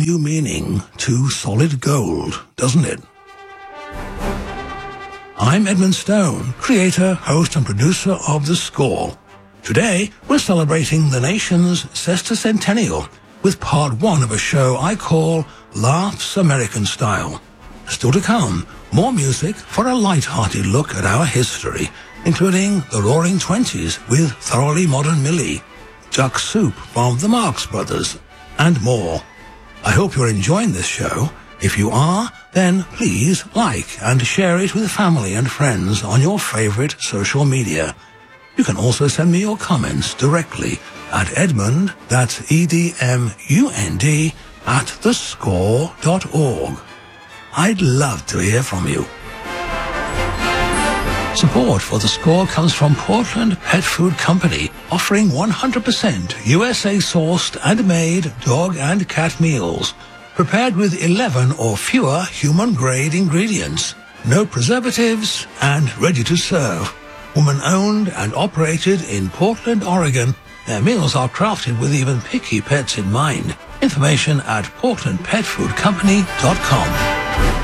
new meaning to solid gold, doesn't it? I'm Edmund Stone, creator, host and producer of The Score. Today, we're celebrating the nation's sesquicentennial with part one of a show I call Laughs American Style. Still to come, more music for a light-hearted look at our history, including the Roaring Twenties with Thoroughly Modern Millie, Duck Soup from the Marx Brothers, and more. I hope you're enjoying this show. If you are, then please like and share it with family and friends on your favorite social media. You can also send me your comments directly at Edmund, that's EDMUND, at thescore.org. I'd love to hear from you. Support for The Score comes from Portland Pet Food Company, offering 100% USA-sourced and made dog and cat meals, prepared with 11 or fewer human-grade ingredients, no preservatives, and ready to serve. Woman-owned and operated in Portland, Oregon, their meals are crafted with even picky pets in mind. Information at portlandpetfoodcompany.com.